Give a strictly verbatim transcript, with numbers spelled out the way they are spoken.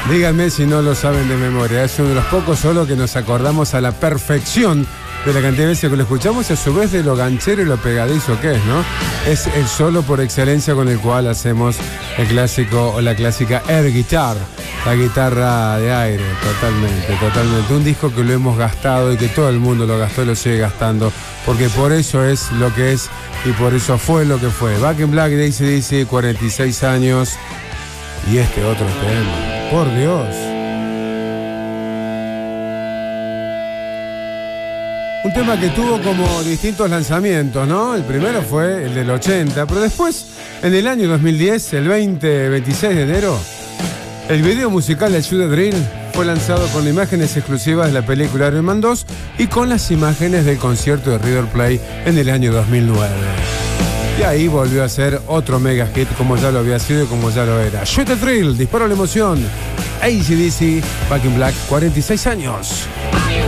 Díganme si no lo saben de memoria. Es uno de los pocos solo que nos acordamos a la perfección de la cantidad de veces que lo escuchamos y a su vez de lo ganchero y lo pegadizo que es, ¿no? Es el solo por excelencia con el cual hacemos el clásico o la clásica air guitar, la guitarra de aire, totalmente, totalmente. Un disco que lo hemos gastado y que todo el mundo lo gastó y lo sigue gastando, porque por eso es lo que es y por eso fue lo que fue. Back in Black de A C/D C, cuarenta y seis años y este otro tema, por Dios. Un tema que tuvo como distintos lanzamientos, ¿no? El primero fue el del ochenta, pero después, en el año dos mil diez, el veinte, veintiséis de enero, el video musical de Shoot the Drill fue lanzado con imágenes exclusivas de la película Iron Man dos y con las imágenes del concierto de River Plate en el año dos mil nueve. Y ahí volvió a ser otro mega hit como ya lo había sido y como ya lo era. Shoot the Drill, disparo a la emoción. A C/D C, Back in Black, cuarenta y seis años.